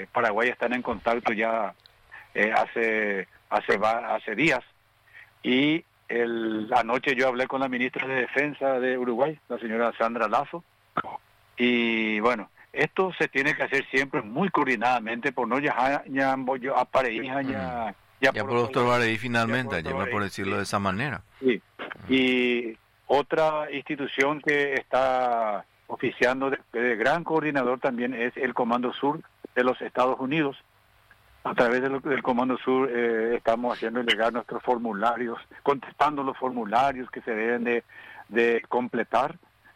Paraguay están en contacto ya hace días. Y anoche yo hablé con la ministra de Defensa de Uruguay, la señora Sandra Lazo, y bueno, esto se tiene que hacer siempre muy coordinadamente, por no ya por doctor Baredi finalmente, por decirlo de esa manera. Sí. Y otra institución que está oficiando de gran coordinador también es el Comando Sur de los Estados Unidos. A través del Comando Sur estamos haciendo llegar nuestros formularios, contestando los formularios que se deben de completar.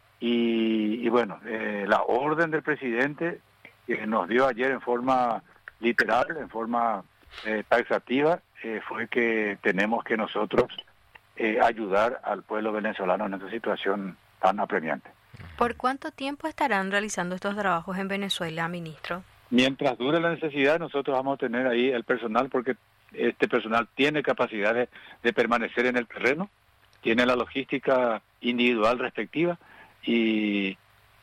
Y bueno, la orden del presidente que nos dio ayer en forma literal, en forma taxativa, fue que tenemos que nosotros ayudar al pueblo venezolano en esta situación tan apremiante. ¿Por cuánto tiempo estarán realizando estos trabajos en Venezuela, ministro? Mientras dure la necesidad, nosotros vamos a tener ahí el personal, porque este personal tiene capacidad de permanecer en el terreno, tiene la logística individual respectiva y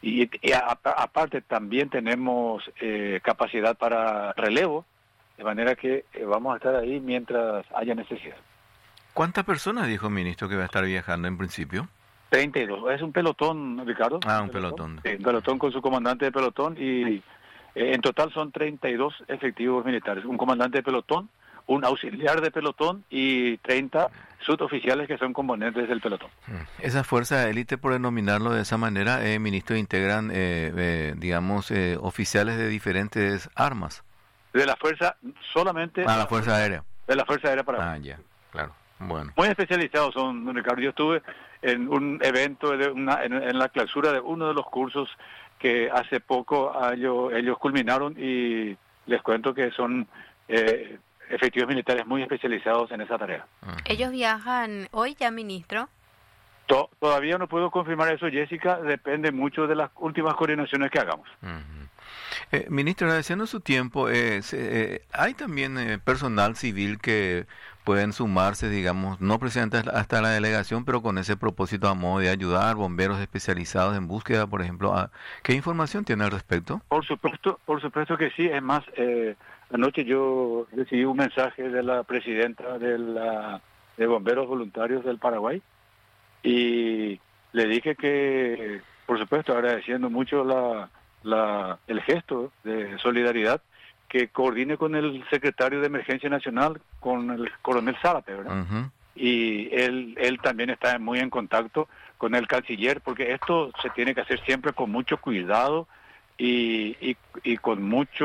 aparte también tenemos capacidad para relevo, de manera que vamos a estar ahí mientras haya necesidad. ¿Cuántas personas dijo el ministro que va a estar viajando en principio? 32. Es un pelotón, Ricardo. Un pelotón. Sí, un pelotón con su comandante de pelotón y en total son 32 efectivos militares. Un comandante de pelotón, un auxiliar de pelotón y 30 suboficiales que son componentes del pelotón. Esa fuerza élite, por denominarlo de esa manera, ministro, integran, oficiales de diferentes armas. De la fuerza solamente... la Fuerza Aérea. De la Fuerza Aérea para... ya, claro. Bueno. Muy especializados son, don Ricardo. Yo estuve en un evento, en la clausura de uno de los cursos que hace poco ellos culminaron, y les cuento que son efectivos militares muy especializados en esa tarea. ¿Ellos viajan hoy ya, ministro? Todavía no puedo confirmar eso, Jessica. Depende mucho de las últimas coordinaciones que hagamos. Ministro, agradeciendo su tiempo, hay también personal civil que pueden sumarse, digamos, no precisamente hasta la delegación, pero con ese propósito a modo de ayudar, bomberos especializados en búsqueda, por ejemplo. ¿Qué información tiene al respecto? Por supuesto que sí. Es más, anoche yo recibí un mensaje de la presidenta de Bomberos Voluntarios del Paraguay, y le dije que, por supuesto, agradeciendo mucho el gesto de solidaridad, que coordine con el secretario de Emergencia Nacional, con el coronel Zárate, ¿verdad? Uh-huh. Y él también está muy en contacto con el canciller, porque esto se tiene que hacer siempre con mucho cuidado y con mucha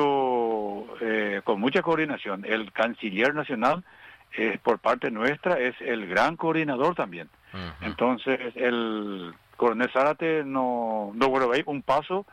coordinación. El canciller nacional, por parte nuestra, es el gran coordinador también. Uh-huh. Entonces, el coronel Zárate no vuelve un paso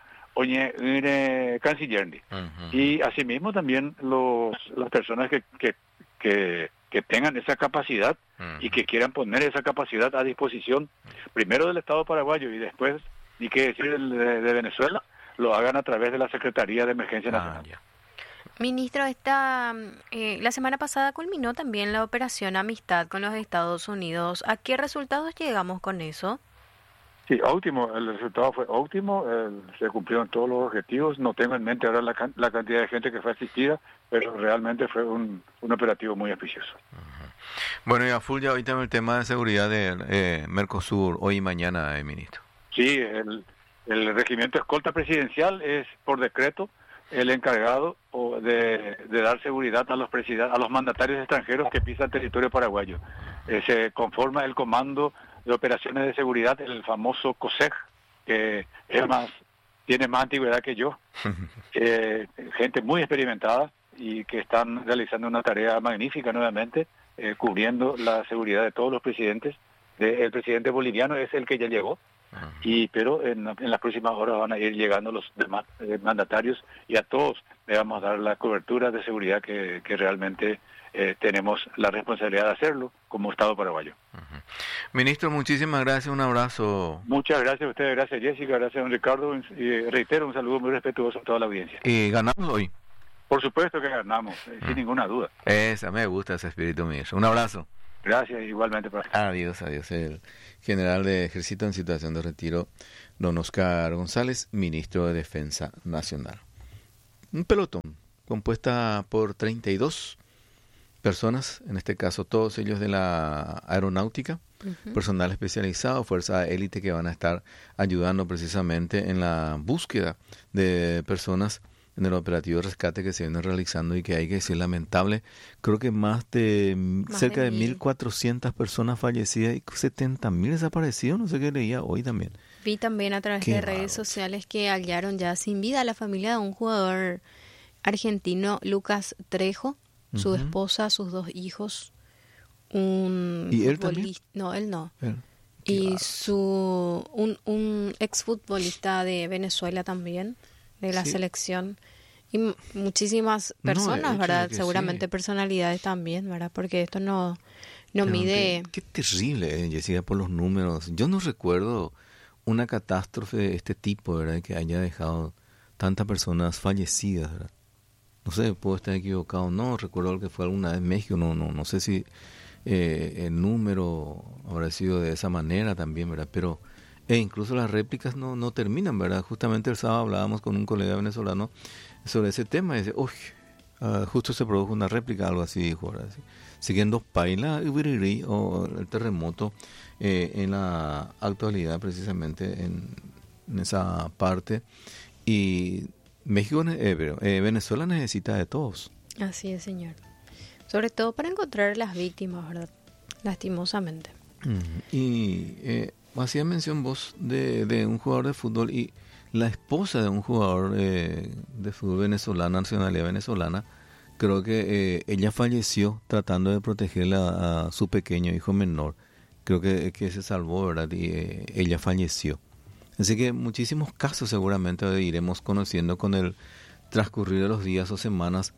oye canciller. Uh-huh. Y asimismo también las personas que tengan esa capacidad, uh-huh, y que quieran poner esa capacidad a disposición, primero del Estado paraguayo y después, ni qué decir, de Venezuela, lo hagan a través de la Secretaría de Emergencia Nacional. Ya. Ministro, la semana pasada culminó también la operación Amistad con los Estados Unidos. ¿A qué resultados llegamos con eso? Sí, óptimo, el resultado fue óptimo, se cumplieron todos los objetivos. No tengo en mente ahora la cantidad de gente que fue asistida, pero realmente fue un operativo muy auspicioso. Uh-huh. Bueno, y a full ya ahorita el tema de seguridad de Mercosur, hoy y mañana, ministro. Sí, el regimiento escolta presidencial es por decreto el encargado de dar seguridad a los mandatarios extranjeros que pisan territorio paraguayo. Se conforma el Comando de Operaciones de Seguridad, el famoso COSEG, que tiene más antigüedad que yo. Gente muy experimentada y que están realizando una tarea magnífica nuevamente, cubriendo la seguridad de todos los presidentes. El presidente boliviano es el que ya llegó, pero en las próximas horas van a ir llegando los demás mandatarios, y a todos le vamos a dar la cobertura de seguridad que realmente tenemos la responsabilidad de hacerlo como Estado paraguayo. Uh-huh. Ministro, muchísimas gracias, un abrazo. Muchas gracias a ustedes, gracias Jessica, gracias don Ricardo, y reitero un saludo muy respetuoso a toda la audiencia. ¿Y ganamos hoy? Por supuesto que ganamos, sin ninguna duda. Me gusta ese espíritu, ministro. Un abrazo. Gracias, igualmente. Adiós. El general de Ejército en situación de retiro, don Oscar González, ministro de Defensa Nacional. Un pelotón compuesta por 32 personas, en este caso todos ellos de la aeronáutica, personal especializado, fuerza élite, que van a estar ayudando precisamente en la búsqueda de personas en el operativo de rescate que se viene realizando y que hay que decir lamentable. Creo que cerca de 1.400 personas fallecidas y 70.000 desaparecidos, no sé qué leía hoy también. Vi también a través de redes sociales que hallaron ya sin vida a la familia de un jugador argentino, Lucas Trejo, su esposa, sus 2 hijos, ¿Y él también? No, él no. Y un exfutbolista de Venezuela también, de la selección. Y muchísimas personas, ¿verdad? Seguramente personalidades también, ¿verdad? Porque esto no mide... Qué terrible, Jessica, por los números. Yo no recuerdo una catástrofe de este tipo, ¿verdad? Que haya dejado tantas personas fallecidas, ¿verdad? No sé, puedo estar equivocado. No, recuerdo que fue alguna vez en México. No sé si el número habrá sido de esa manera también, ¿verdad? Pero incluso las réplicas no terminan, ¿verdad? Justamente el sábado hablábamos con un colega venezolano sobre ese tema y dice, uy, justo se produjo una réplica, algo así, dijo, ¿verdad? Siguiendo Paila y o el terremoto en la actualidad precisamente en esa parte. Y Venezuela necesita de todos. Así es, señor. Sobre todo para encontrar las víctimas, ¿verdad? Lastimosamente. Y hacía mención vos de un jugador de fútbol y la esposa de un jugador de fútbol venezolano, nacionalidad venezolana. Creo que ella falleció tratando de proteger a su pequeño hijo menor. Creo que se salvó, ¿verdad? Y ella falleció. Así que muchísimos casos seguramente iremos conociendo con el transcurrir de los días o semanas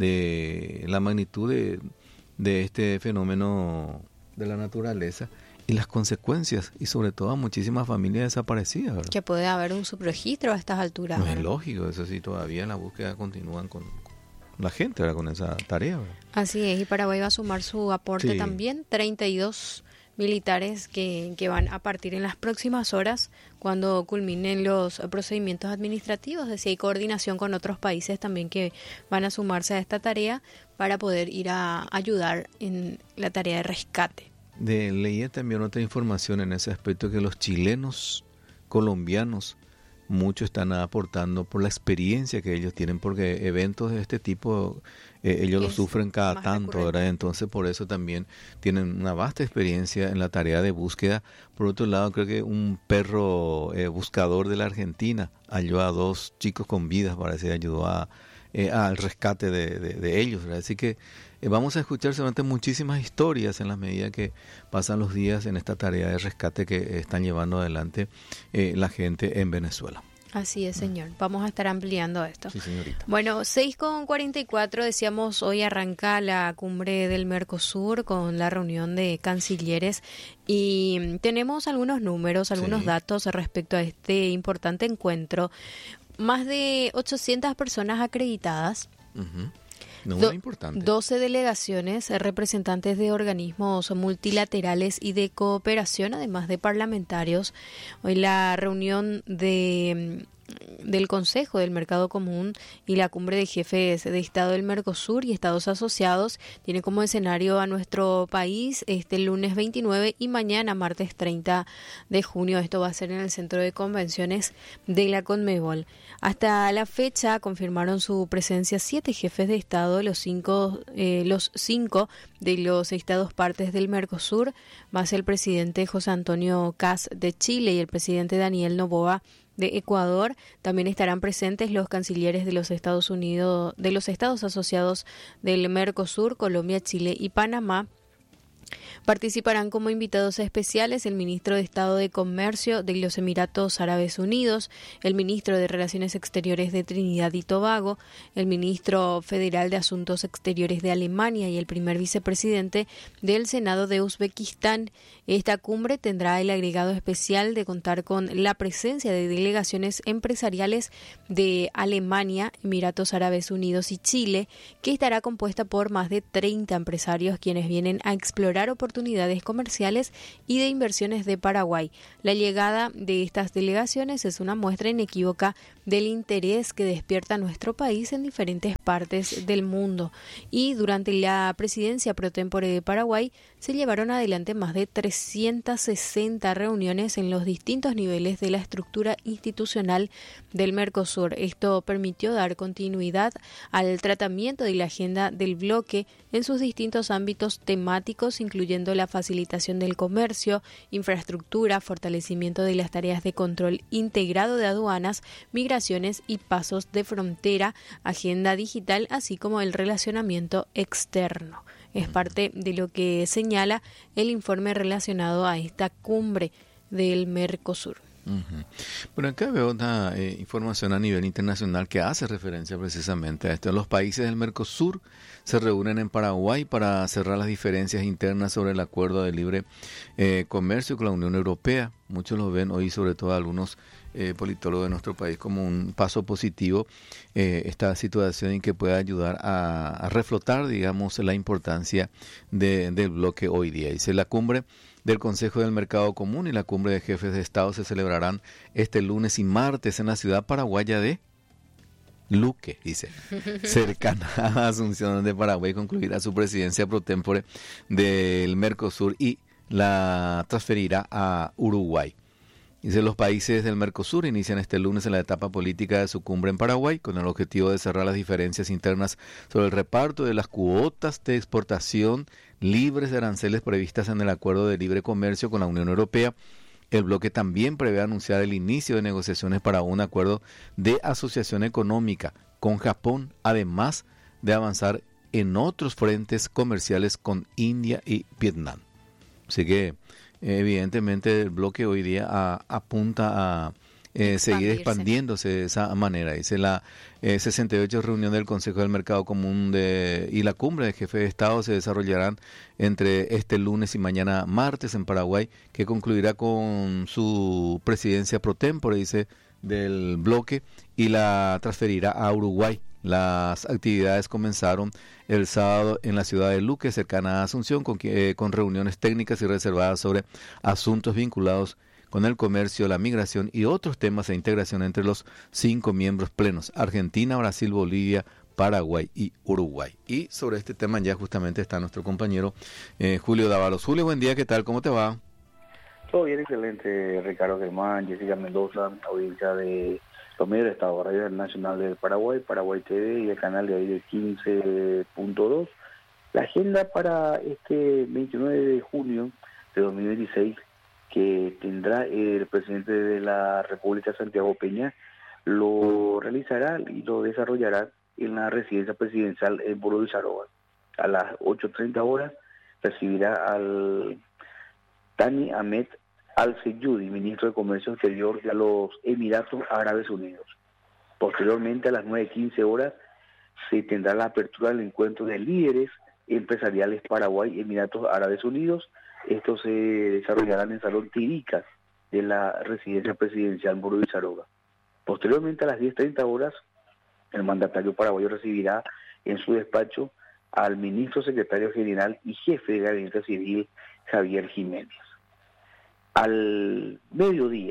de la magnitud de este fenómeno de la naturaleza y las consecuencias, y sobre todo a muchísimas familias desaparecidas, ¿verdad? Que puede haber un subregistro a estas alturas. No es lógico, eso sí, todavía en la búsqueda continúan con la gente, ¿verdad? Con esa tarea, ¿verdad? Así es, y Paraguay va a sumar su aporte también, 32 militares que van a partir en las próximas horas cuando culminen los procedimientos administrativos. Decía, hay coordinación con otros países también que van a sumarse a esta tarea para poder ir a ayudar en la tarea de rescate. Leía también otra información en ese aspecto, que los chilenos, colombianos, muchos están aportando por la experiencia que ellos tienen, porque eventos de este tipo ellos los sufren cada tanto, ¿verdad? Entonces por eso también tienen una vasta experiencia en la tarea de búsqueda. Por otro lado, creo que un perro buscador de la Argentina halló a 2 chicos con vidas, parece, ayudó al rescate de ellos, ¿verdad? Así que vamos a escuchar seguramente muchísimas historias en la medida que pasan los días en esta tarea de rescate que están llevando adelante la gente en Venezuela. Así es, señor. Vamos a estar ampliando esto. Sí, señorita. Bueno, 6:44, decíamos, hoy arranca la cumbre del Mercosur con la reunión de cancilleres y tenemos algunos números, algunos datos respecto a este importante encuentro. Más de 800 personas acreditadas. No, importante. 12 delegaciones, representantes de organismos multilaterales y de cooperación, además de parlamentarios. Hoy la reunión del Consejo del Mercado Común y la cumbre de jefes de Estado del Mercosur y Estados asociados tiene como escenario a nuestro país este lunes 29 y mañana martes 30 de junio. Esto va a ser en el Centro de Convenciones de la Conmebol. Hasta la fecha confirmaron su presencia 7 jefes de Estado, los 5 de los estados partes del Mercosur, más el presidente José Antonio Kast de Chile y el presidente Daniel Noboa de Ecuador. También estarán presentes los cancilleres de los Estados Unidos, de los estados asociados del Mercosur, Colombia, Chile y Panamá. Participarán como invitados especiales el ministro de Estado de Comercio de los Emiratos Árabes Unidos, el ministro de Relaciones Exteriores de Trinidad y Tobago, el ministro federal de Asuntos Exteriores de Alemania y el primer vicepresidente del Senado de Uzbekistán. Esta cumbre tendrá el agregado especial de contar con la presencia de delegaciones empresariales de Alemania, Emiratos Árabes Unidos y Chile, que estará compuesta por más de 30 empresarios quienes vienen a explorar oportunidades comerciales y de inversiones de Paraguay. La llegada de estas delegaciones es una muestra inequívoca del interés que despierta nuestro país en diferentes partes del mundo. Y durante la presidencia pro tempore de Paraguay se llevaron adelante más de 360 reuniones en los distintos niveles de la estructura institucional del Mercosur. Esto permitió dar continuidad al tratamiento de la agenda del bloque en sus distintos ámbitos temáticos, incluyendo la facilitación del comercio, infraestructura, fortalecimiento de las tareas de control integrado de aduanas, migraciones y pasos de frontera, agenda digital, así como el relacionamiento externo. Es parte de lo que señala el informe relacionado a esta cumbre del Mercosur. Bueno, acá veo una información a nivel internacional que hace referencia precisamente a esto. Los países del Mercosur se reúnen en Paraguay para cerrar las diferencias internas sobre el acuerdo de libre comercio con la Unión Europea. Muchos lo ven hoy, sobre todo algunos politólogos de nuestro país, como un paso positivo, esta situación en que puede ayudar a reflotar, digamos, la importancia del bloque hoy día. Dice, la cumbre del Consejo del Mercado Común y la cumbre de jefes de Estado se celebrarán este lunes y martes en la ciudad paraguaya de Luque, dice, cercana a Asunción, donde Paraguay concluirá su presidencia pro tempore del Mercosur y la transferirá a Uruguay. Dice, los países del Mercosur inician este lunes en la etapa política de su cumbre en Paraguay con el objetivo de cerrar las diferencias internas sobre el reparto de las cuotas de exportación libres de aranceles previstas en el Acuerdo de Libre Comercio con la Unión Europea. El bloque también prevé anunciar el inicio de negociaciones para un acuerdo de asociación económica con Japón, además de avanzar en otros frentes comerciales con India y Vietnam. Así que evidentemente el bloque hoy día apunta a seguir expandiéndose de esa manera. Dice, la 68 reunión del Consejo del Mercado Común y la cumbre de jefes de Estado se desarrollarán entre este lunes y mañana martes en Paraguay, que concluirá con su presidencia pro tempore, dice, del bloque, y la transferirá a Uruguay. Las actividades comenzaron el sábado en la ciudad de Luque, cercana a Asunción, con reuniones técnicas y reservadas sobre asuntos vinculados con el comercio, la migración y otros temas de integración entre los 5 miembros plenos: Argentina, Brasil, Bolivia, Paraguay y Uruguay. Y sobre este tema ya justamente está nuestro compañero Julio Dávalos. Julio, buen día, ¿qué tal? ¿Cómo te va? Todo bien, excelente, Ricardo Germán, Jessica Mendoza, audiencia de los medios de Estado, Radio Nacional del Paraguay, Paraguay TV y el canal de ahí del 15.2. La agenda para este 29 de junio de 2026 que tendrá el presidente de la República, Santiago Peña, lo realizará y lo desarrollará en la residencia presidencial en Buró de Saroba. A las 8:30 horas recibirá al Thani Ahmed Al-Seyudi, ministro de Comercio Exterior de los Emiratos Árabes Unidos. Posteriormente, a las 9:15 horas, se tendrá la apertura del encuentro de líderes empresariales Paraguay y Emiratos Árabes Unidos. Esto se desarrollará en el Salón Tiricas de la residencia presidencial Buró de Saroba. Posteriormente, a las 10:30 horas, el mandatario paraguayo recibirá en su despacho al ministro secretario general y jefe de Gabinete Civil, Javier Jiménez. Al mediodía,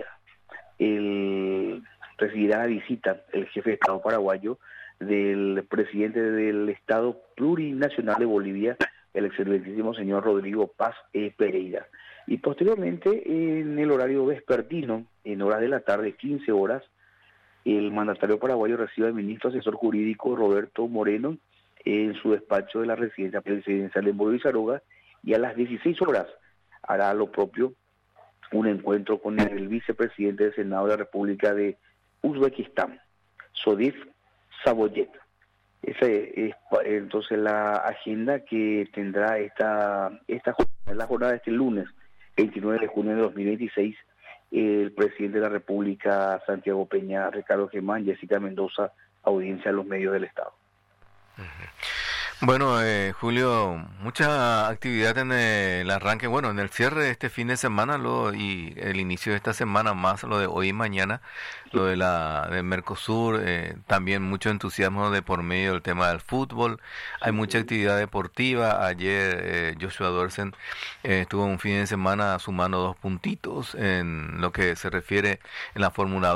recibirá la visita el jefe de Estado paraguayo del presidente del Estado Plurinacional de Bolivia, el excelentísimo señor Rodrigo Paz Pereira. Y posteriormente, en el horario vespertino, en horas de la tarde, 15 horas, el mandatario paraguayo recibe al ministro asesor jurídico Roberto Moreno en su despacho de la residencia presidencial de Buró de Saroba, y a las 16 horas hará lo propio un encuentro con el vicepresidente del Senado de la República de Uzbekistán, Sodif Saboyet. Esa es entonces la agenda que tendrá la jornada de este lunes, 29 de junio de 2026, el presidente de la República, Santiago Peña, Ricardo Germán, Jessica Mendoza, audiencia de los medios del Estado. Bueno, Julio, mucha actividad en el arranque, bueno, en el cierre de este fin de semana y el inicio de esta semana, más lo de hoy y mañana, lo de del Mercosur, también mucho entusiasmo de por medio del tema del fútbol. Hay mucha actividad deportiva. Ayer Joshua Dorsen estuvo un fin de semana sumando 2 puntitos en lo que se refiere en la Fórmula 2.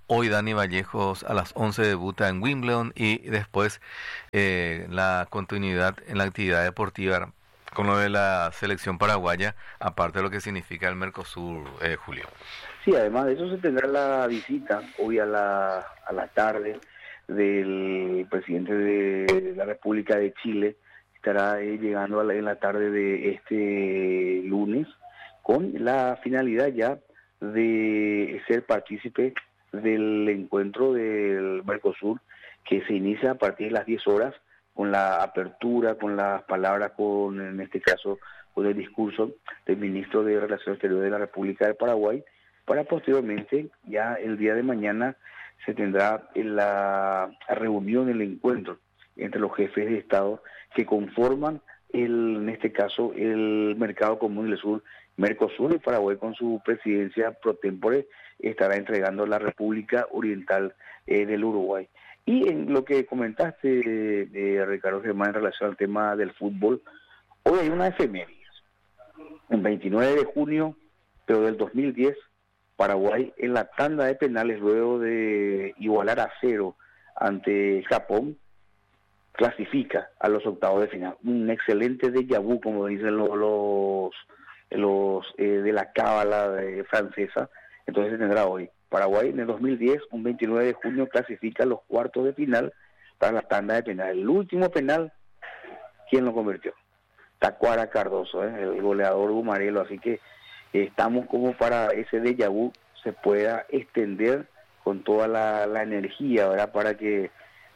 Hoy Dani Vallejos a las 11 debuta en Wimbledon y después la continuidad en la actividad deportiva con lo de la selección paraguaya, aparte de lo que significa el Mercosur, Julio. Sí, además de eso se tendrá la visita hoy a la tarde del presidente de la República de Chile. Estará llegando en la tarde de este lunes con la finalidad ya de ser partícipe del encuentro del Mercosur, que se inicia a partir de las 10 horas con la apertura, con las palabras, en este caso con el discurso del ministro de Relaciones Exteriores de la República del Paraguay, para posteriormente, ya el día de mañana, se tendrá la reunión, el encuentro entre los jefes de Estado que conforman, en este caso, el Mercado Común del Sur, Mercosur, y Paraguay con su presidencia pro tempore estará entregando la República Oriental del Uruguay. Y en lo que comentaste, Ricardo Germán, en relación al tema del fútbol, hoy hay una efeméride. El 29 de junio, pero del 2010, Paraguay en la tanda de penales, luego de igualar a 0 ante Japón, clasifica a los octavos de final. Un excelente déjà vu, como dicen los de la cábala francesa. Entonces se tendrá hoy. Paraguay en el 2010, un 29 de junio, clasifica a los cuartos de final para la tanda de penales. El último penal, ¿quién lo convirtió? Tacuara Cardoso, el goleador Bumarelo. Así que estamos como para ese déjà vu se pueda extender con toda la energía, ¿verdad? Para que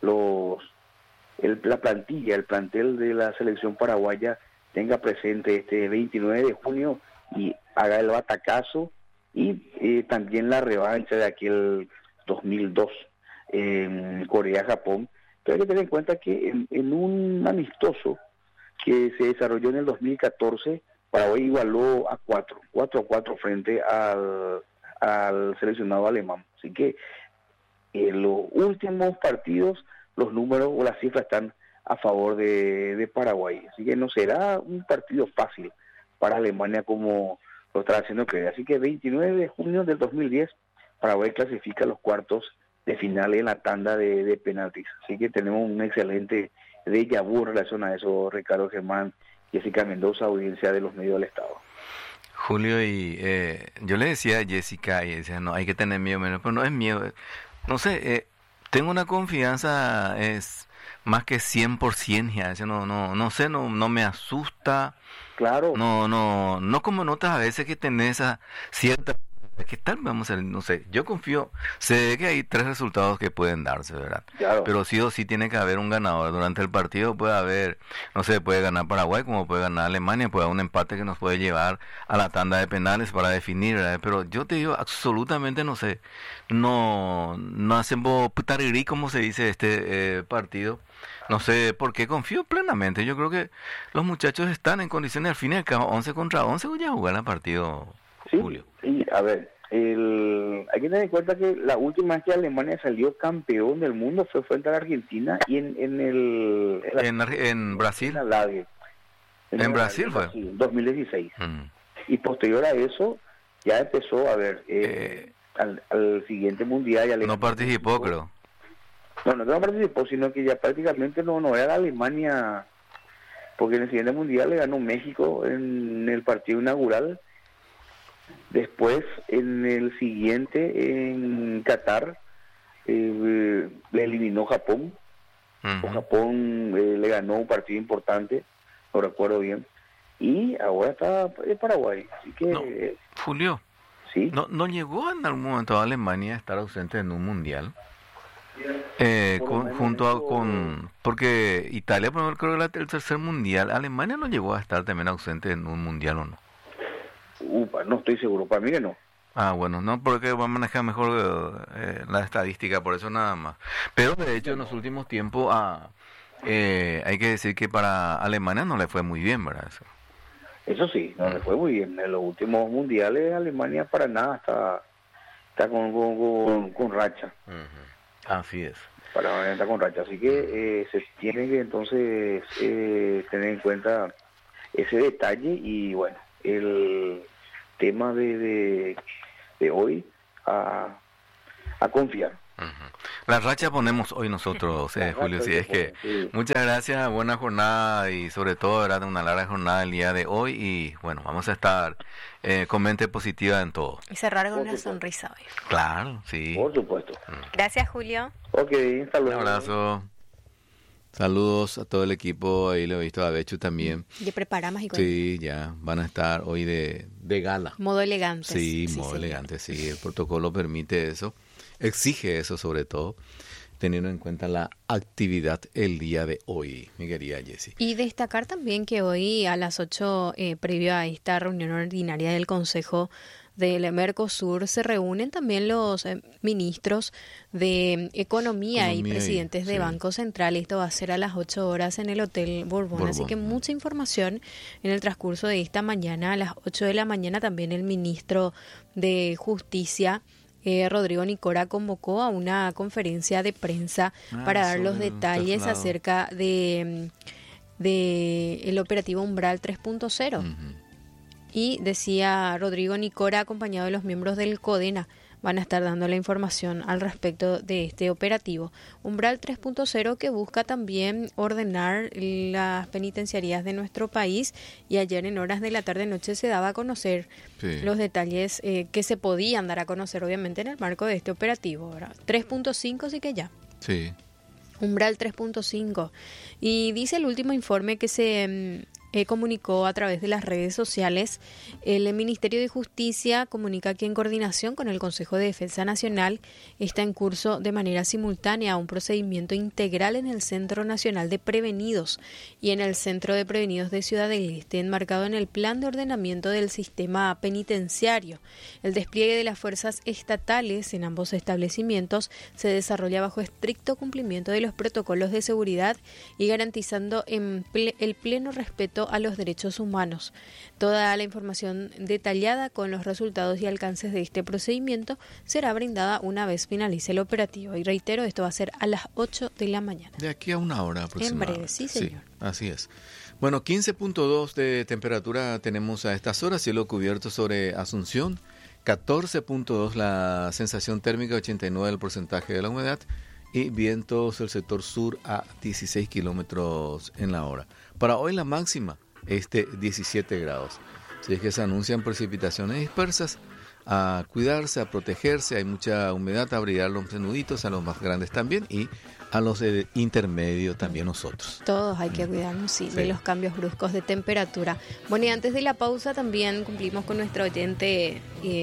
la plantilla, el plantel de la selección paraguaya tenga presente este 29 de junio y haga el batacazo y también la revancha de aquel 2002 en Corea-Japón. Pero hay que tener en cuenta que en un amistoso que se desarrolló en el 2014, Paraguay igualó a 4-4 frente al seleccionado alemán. Así que en los últimos partidos los números o las cifras están a favor de Paraguay. Así que no será un partido fácil para Alemania como lo está haciendo creer. Así que 29 de junio del 2010, Paraguay clasifica a los cuartos de final en la tanda de penaltis. Así que tenemos un excelente déjà vu en relación a eso, Ricardo Germán, Jessica Mendoza, audiencia de los medios del Estado. Julio, y yo le decía a Jessica, y decía, no, hay que tener miedo, pero no es miedo. No sé, tengo una confianza, es más que 100%, ya, no sé, no me asusta. Claro. No como en otras veces que tenés esa cierta... ¿Qué tal? Vamos a ver, no sé, yo confío, sé que hay 3 resultados que pueden darse, ¿verdad? Claro. Pero sí o sí tiene que haber un ganador. Durante el partido puede haber, no sé, puede ganar Paraguay como puede ganar Alemania, puede haber un empate que nos puede llevar a la tanda de penales para definir, ¿verdad? Pero yo te digo, absolutamente no sé, no hacemos putarirí, como se dice partido. No sé por qué, confío plenamente. Yo creo que los muchachos están en condiciones, al fin y al cabo, 11 contra 11, voy a jugar el partido. Sí, Julio. Y a ver, hay que tener en cuenta que la última vez que Alemania salió campeón del mundo fue frente a la Argentina y en Brasil. En Brasil fue. En 2016. Y posterior a eso ya empezó a ver al siguiente mundial. Ya no participó, creo. No participó, sino que ya prácticamente no era la Alemania, porque en el siguiente mundial le ganó México en el partido inaugural. Después, en el siguiente, en Qatar, le eliminó Japón. Uh-huh. Japón le ganó un partido importante, no recuerdo bien. Y ahora está en Paraguay. Así que, no, Julio, ¿sí? ¿No llegó en algún momento a Alemania a estar ausente en un mundial? Porque Italia, por ejemplo, creo que el tercer mundial, Alemania no llegó a estar también ausente en un mundial, ¿o no? No estoy seguro, para mí que no. Ah, bueno, no, porque va a manejar mejor la estadística, por eso nada más. Pero de hecho en los últimos tiempos hay que decir que para Alemania no le fue muy bien, ¿verdad? Eso sí, no le fue muy bien. En los últimos mundiales Alemania para nada está con racha. Uh-huh. Así es. Para está con racha, así que se tiene que entonces tener en cuenta ese detalle. Y bueno, el tema de hoy a a confiar. La racha ponemos hoy nosotros, Julio, si es que sí. Muchas gracias, buena jornada y sobre todo, ¿verdad?, una larga jornada el día de hoy y bueno, vamos a estar con mente positiva en todo. Y cerrar con una sonrisa hoy. Claro, sí. Por supuesto. Gracias, Julio. Ok, hasta Un luego. abrazo. Saludos a todo el equipo, ahí lo he visto a Bechu también. Ya preparamos y Sí, ya van a estar hoy de gala. modo elegante. Sí, modo señor. elegante, sí, el protocolo permite eso, exige eso sobre todo, teniendo en cuenta la actividad el día de hoy, mi querida Jessie. Y destacar también que hoy a las 8, previo a esta reunión ordinaria del Consejo del Mercosur, se reúnen también los ministros de Economía y presidentes de sí. Banco Central. Esto va a ser a las 8 horas en el Hotel Borbón. Así que mucha información en el transcurso de esta mañana. A las 8 de la mañana también el ministro de Justicia, Rodrigo Nicora, convocó a una conferencia de prensa para dar los detalles acerca de el operativo Umbral 3.0. Y decía Rodrigo Nicora, acompañado de los miembros del CODENA, van a estar dando la información al respecto de este operativo. Umbral 3.0 que busca también ordenar las penitenciarías de nuestro país, y ayer en horas de la tarde-noche se daba a conocer los detalles que se podían dar a conocer, obviamente, en el marco de este operativo. ¿Verdad? 3.5 sí que ya. Sí. Umbral 3.5. Y dice el último informe que se comunicó a través de las redes sociales, el Ministerio de Justicia comunica que en coordinación con el Consejo de Defensa Nacional está en curso de manera simultánea un procedimiento integral en el Centro Nacional de Prevenidos y en el Centro de Prevenidos de Ciudad del Este, enmarcado en el Plan de Ordenamiento del Sistema Penitenciario. El despliegue de las fuerzas estatales en ambos establecimientos se desarrolla bajo estricto cumplimiento de los protocolos de seguridad y garantizando el pleno respeto a los derechos humanos. Toda la información detallada con los resultados y alcances de este procedimiento será brindada una vez finalice el operativo. Y reitero, esto va a ser a las 8 de la mañana. De aquí a una hora aproximadamente. En breve, sí, señor. Sí, así es. Bueno, 15.2 de temperatura tenemos a estas horas, cielo cubierto sobre Asunción, 14.2 la sensación térmica, 89 el porcentaje de la humedad y vientos del sector sur a 16 kilómetros en la hora. Para hoy la máxima es de 17 grados. Si es que se anuncian precipitaciones dispersas, a cuidarse, a protegerse, hay mucha humedad, a brillar los nuditos, a los más grandes también y a los de intermedio también nosotros. Todos hay que cuidarnos, sí, de los cambios bruscos de temperatura. Bueno, y antes de la pausa también cumplimos con nuestro oyente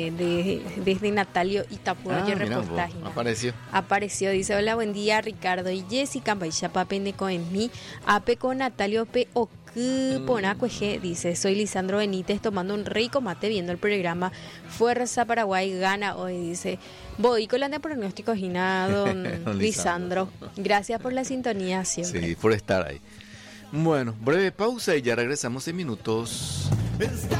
desde Natalio Itapuayo reportaje. Apareció, dice: hola, buen día Ricardo y Jessica, Baixapa Pendeco en mí, Ape con Natalio P.O. Ponacueje, dice: soy Lisandro Benítez tomando un rico mate viendo el programa Fuerza Paraguay gana hoy, dice. Voy con la de pronósticos y nada, don Lisandro. Gracias por la sintonía siempre. Sí, por estar ahí. Bueno, breve pausa y ya regresamos en minutos.